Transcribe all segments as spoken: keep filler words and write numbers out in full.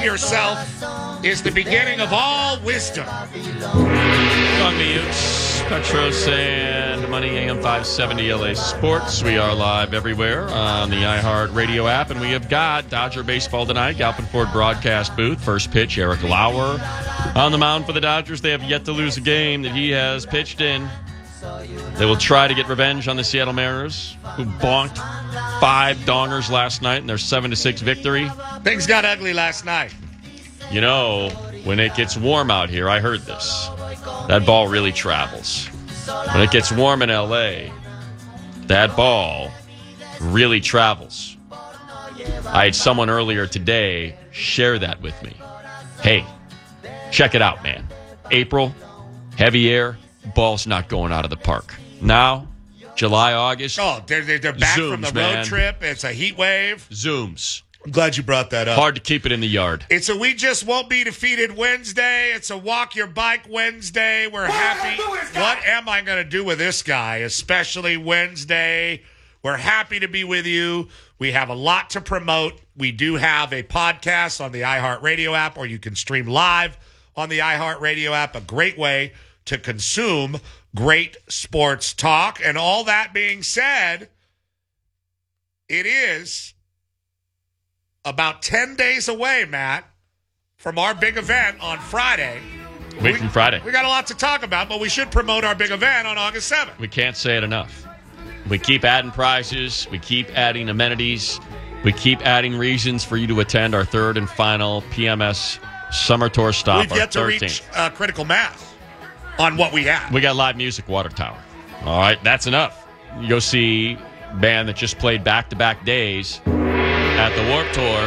yourself is the beginning of all wisdom. On mute, Petros and Money A M five seventy L A Sports. We are live everywhere on the iHeart Radio app, and we have got Dodger baseball tonight. Galpin Ford broadcast booth. First pitch, Eric Lauer on the mound for the Dodgers. They have yet to lose a game that he has pitched in. They will try to get revenge on the Seattle Mariners, who bonked five dongers last night in their seven to six victory. Things got ugly last night. You know, when it gets warm out here, I heard this, that ball really travels. When it gets warm in L A, that ball really travels. I had someone earlier today share that with me. Hey, check it out, man. April, heavy air, ball's not going out of the park. Now, July, August. Oh, they're, they're, they're back zooms, from the road man. trip. It's a heat wave. Zooms. I'm glad you brought that up. Hard to keep it in the yard. It's a We Just Won't Be Defeated Wednesday. It's a Walk Your Bike Wednesday. We're what happy. What am I going to do with this guy, especially Wednesday? We're happy to be with you. We have a lot to promote. We do have a podcast on the iHeartRadio app, or you can stream live on the iHeartRadio app. A great way to consume great sports talk. And all that being said, it is about ten days away, Matt, from our big event on Friday. Week from Friday. We got a lot to talk about, but we should promote our big event on August seventh. We can't say it enough. We keep adding prizes. We keep adding amenities. We keep adding reasons for you to attend our third and final P M S Summer Tour stop. We've yet to reach uh, critical mass on what we have. We got live music, Water Tower. All right, that's enough. You go see a band that just played back-to-back days at the Warped Tour,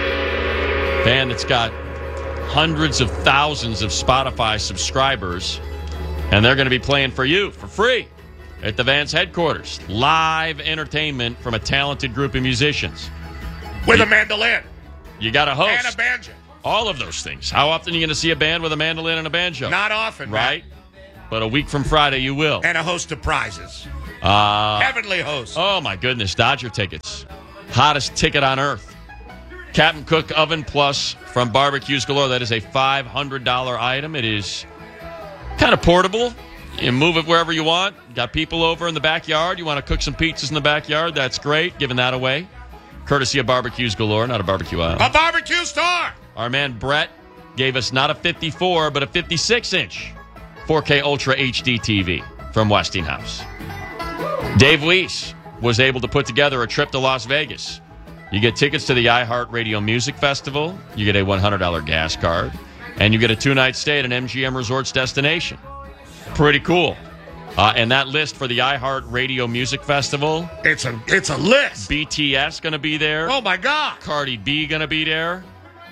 band that's got hundreds of thousands of Spotify subscribers, and they're going to be playing for you for free at the Vans headquarters. Live entertainment from a talented group of musicians. With you, a mandolin. You got a host. And a banjo. All of those things. How often are you going to see a band with a mandolin and a banjo? Not often, right? Matt. But a week from Friday, you will. And a host of prizes. Uh, Heavenly host. Oh, my goodness. Dodger tickets. Hottest ticket on earth. Captain Cook Oven Plus from Barbecues Galore. That is a five hundred dollars item. It is kind of portable. You move it wherever you want. Got people over in the backyard. You want to cook some pizzas in the backyard. That's great. Giving that away. Courtesy of Barbecues Galore, not a barbecue aisle. A barbecue store. Our man Brett gave us not a fifty-four, but a fifty-six inch four K Ultra H D T V from Westinghouse. Dave Weiss was able to put together a trip to Las Vegas. You get tickets to the iHeartRadio Music Festival. You get a one hundred dollars gas card. And you get a two-night stay at an M G M Resorts destination. Pretty cool. Uh, and that list for the iHeartRadio Music Festival. It's a it's a list. B T S going to be there. Oh, my God. Cardi B going to be there.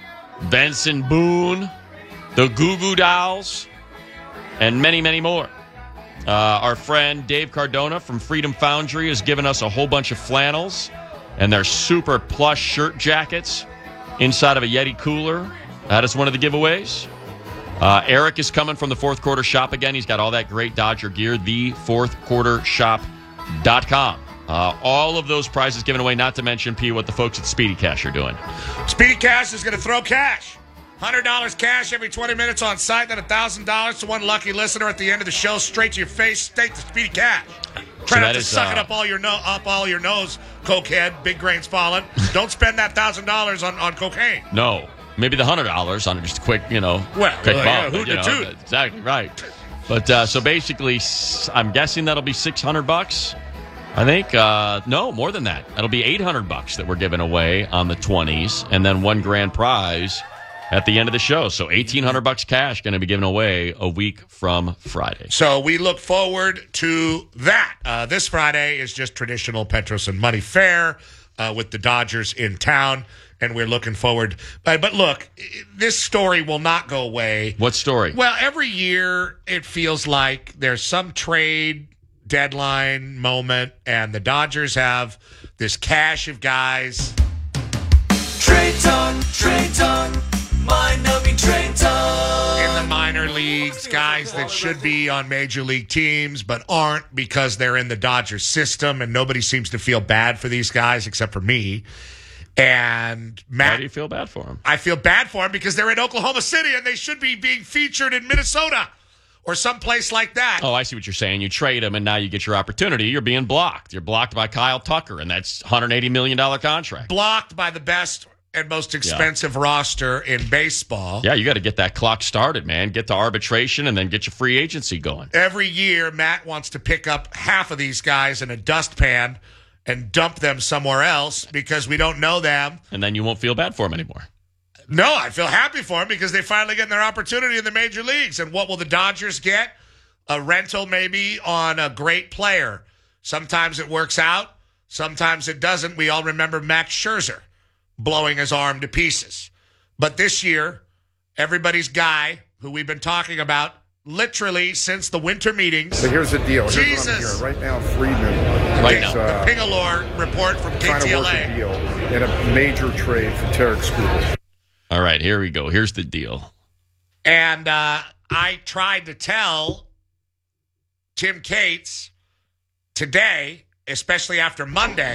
Benson Boone. The Goo Goo Dolls. And many, many more. Uh, our friend Dave Cardona from Freedom Foundry has given us a whole bunch of flannels and their super plush shirt jackets inside of a Yeti cooler. That is one of the giveaways. Uh, Eric is coming from the Fourth Quarter Shop again. He's got all that great Dodger gear, the fourth quarter shop dot com. Uh, all of those prizes given away, not to mention, P, what the folks at Speedy Cash are doing. Speedy Cash is going to throw cash. one hundred dollars cash every twenty minutes on site, then one thousand dollars to one lucky listener at the end of the show, straight to your face, straight to Speedy Cash. Try So not to is, suck uh, it up all your no- up all your nose, cokehead, big grains falling. Don't spend that one thousand dollars on, on cocaine. No. Maybe the one hundred dollars on just a quick, you know, well, quick uh, bump. yeah, but, hoot you the know, toot. exactly, right. But uh, so basically, s- I'm guessing that'll be six hundred bucks. I think, uh, no, more than that. That'll be eight hundred bucks that we're giving away on the twenties, and then one grand prize at the end of the show. So eighteen hundred bucks cash going to be given away a week from Friday. So we look forward to that. Uh, this Friday is just traditional Petros and Money Fair uh, with the Dodgers in town, and we're looking forward. But, but look, this story will not go away. What story? Well, every year it feels like there's some trade deadline moment, and the Dodgers have this cache of guys. Trade talk, trade talk, mind-numbing trade talk. In the minor leagues, guys that should be on major league teams but aren't because they're in the Dodgers system, and nobody seems to feel bad for these guys except for me. And Matt, Why do you feel bad for him? I feel bad for him because they're in Oklahoma City and they should be being featured in Minnesota or someplace like that. Oh, I see what you're saying. You trade him, and now you get your opportunity. You're being blocked. You're blocked by Kyle Tucker, and that's one hundred eighty million dollars contract. Blocked by the best and most expensive yeah. roster in baseball. Yeah, you got to get that clock started, man. Get to arbitration and then get your free agency going. Every year, Matt wants to pick up half of these guys in a dustpan and dump them somewhere else because we don't know them. And then you won't feel bad for them anymore. No, I feel happy for them because they finally get their opportunity in the major leagues. And what will the Dodgers get? A rental maybe on a great player. Sometimes it works out. Sometimes it doesn't. We all remember Max Scherzer blowing his arm to pieces. But this year, everybody's guy who we've been talking about literally since the winter meetings. So here's the deal. Here's Jesus. what I'm hearing. Right now, Friedman Right is, now. uh, the Pingalore report from K trying T to L work A. a deal in a major trade for Tarek Skubal. All right, here we go. Here's the deal. And uh, I tried to tell Tim Cates today, especially after Monday.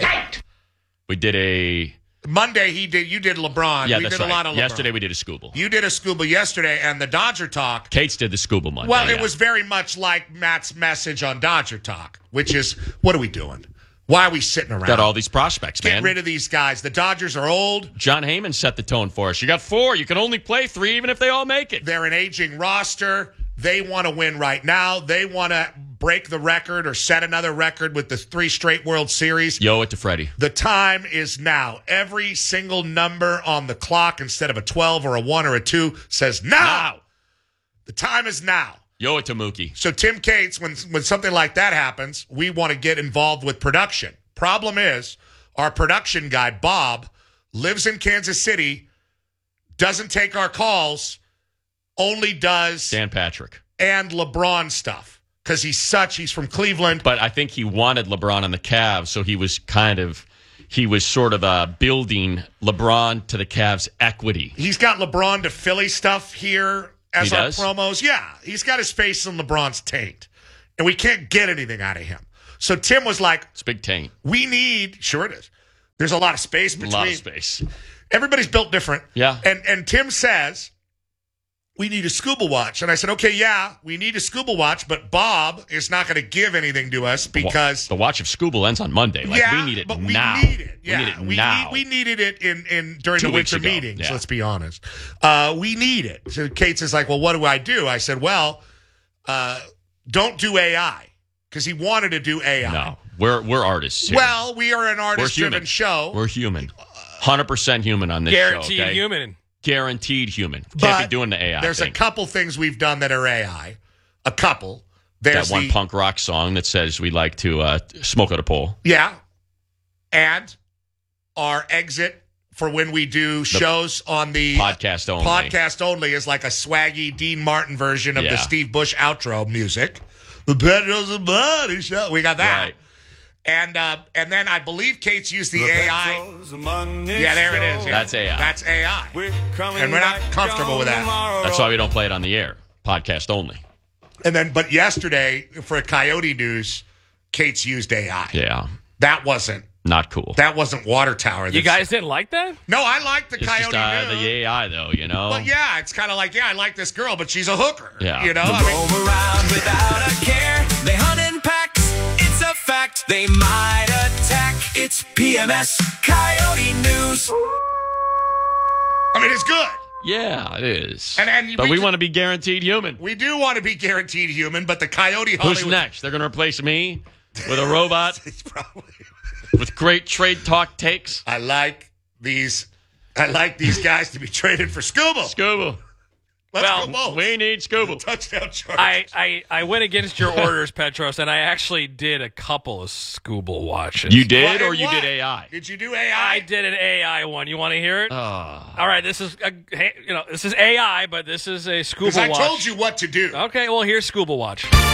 We did a... Monday, he did. You did LeBron. Yeah, we that's did right. a lot of LeBron. Yesterday, we did a Scooble. You did a Scooble yesterday, and the Dodger Talk. Cates did the Scooble Monday. Well, it yeah. was very much like Matt's message on Dodger Talk, which is, what are we doing? Why are we sitting around? Got all these prospects, Get man. rid of these guys. The Dodgers are old. John Heyman set the tone for us. You got four. You can only play three, even if they all make it. They're an aging roster. They want to win right now. They want to break the record or set another record with the three straight World Series. Yo it to Freddie. The time is now. Every single number on the clock, instead of a twelve or a one or a two, says now. Now. The time is now. Yo it to Mookie. So Tim Cates, when when something like that happens, we want to get involved with production. Problem is, our production guy, Bob, lives in Kansas City, doesn't take our calls, only does Dan Patrick. and LeBron stuff. Because he's such, he's from Cleveland. But I think he wanted LeBron on the Cavs, so he was kind of, he was sort of uh, building LeBron to the Cavs' equity. He's got LeBron to Philly stuff here as He our does? promos. Yeah, he's got his face in LeBron's taint. And we can't get anything out of him. So Tim was like, It's a big taint. we need, sure it is. There's a lot of space A between. lot of space. Everybody's built different. Yeah. And and Tim says, we need a scuba watch. And I said, okay, yeah, we need a scuba watch, but Bob is not going to give anything to us because... The watch of Scooble ends on Monday. Like, yeah, we need it but now. we need it. Yeah, we need it we, now. Need, we needed it in, in during Two the weeks winter ago, meetings, yeah. let's be honest. Uh, we need it. So Cates is like, well, what do I do? I said, well, uh, don't do A I, because he wanted to do A I. No, we're we're artists here. Well, we are an we're artist-driven human. show. We're human. one hundred percent human on this Guaranteed show. Okay? human. Guaranteed human. Can't But be doing the A I there's thing. a couple things we've done that are A I. A couple. There's that one the, punk rock song that says we like to uh, smoke at a pole. Yeah. And our exit for when we do shows on the Podcast only. podcast only is like a swaggy Dean Martin version of Yeah. the Steve Bush outro music. The Petros and Body Show. We got that. Right. And uh, and then I believe Cates used the A I. Yeah, there it is. Yeah. That's A I. That's A I. We're coming And we're not back comfortable with that. tomorrow. That's why we don't play it on the air. Podcast only. And then, but yesterday for Coyote News, Cates used A I. Yeah. That wasn't. Not cool. That wasn't Water Tower. You That's- guys didn't like that? No, I like the it's Coyote just uh, News. the A I, though, you know? But yeah, it's kind of like, yeah, I like this girl, but she's a hooker. Yeah. You know? I mean, Roam around without a care. They hunt in packs. It's a fact. They might attack. It's P M S Coyote News. I mean, it's good. Yeah, it is. And- and but we we ju- want to be guaranteed human. We do want to be guaranteed human, but the Coyote Who's Hollywood... next? They're going to replace me with a robot It's probably... with great trade talk takes? I like these... I like these guys to be traded for Scuba. Scuba. Let's Well, go both. We need Scuba. Touchdown charge. I, I, I went against your orders, Petros, and I actually did a couple of Scooble watches. You did, What- or you what? did A I? Did you do A I? I did an A I one. You want to hear it? Oh. All right, this is a, hey, you know this is A I, but this is a Because Scooble I watch. told you what to do. Okay, well here's Scooble watch.